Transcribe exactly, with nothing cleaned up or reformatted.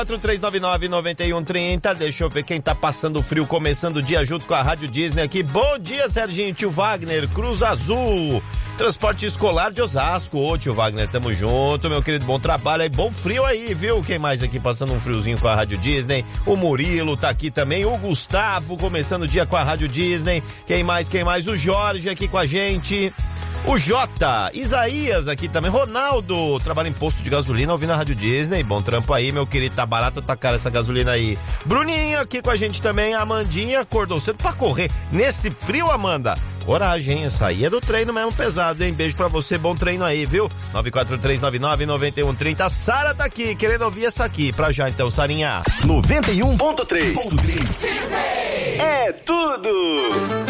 quatro três nove nove, nove um três zero. Deixa eu ver quem tá passando frio, começando o dia junto com a Rádio Disney aqui. Bom dia, Serginho, tio Wagner, Cruz Azul, transporte escolar de Osasco. Ô, tio Wagner, tamo junto, meu querido, bom trabalho aí, bom frio aí, viu? Quem mais aqui passando um friozinho com a Rádio Disney? O Murilo tá aqui também, o Gustavo começando o dia com a Rádio Disney. Quem mais, quem mais? O Jorge aqui com a gente. O Jota, Isaías aqui também, Ronaldo, trabalha em posto de gasolina, ouvindo a Rádio Disney, bom trampo aí, meu querido, tá barato ou tá cara essa gasolina aí? Bruninho aqui com a gente também, a Amandinha acordou cedo pra correr, nesse frio, Amanda, coragem, hein? Essa aí é do treino mesmo pesado, hein? Beijo pra você, bom treino aí, viu? nove quatro três nove nove, nove um três zero. A Sara tá aqui, querendo ouvir essa aqui, pra já então, Sarinha. noventa e um ponto três. É tudo!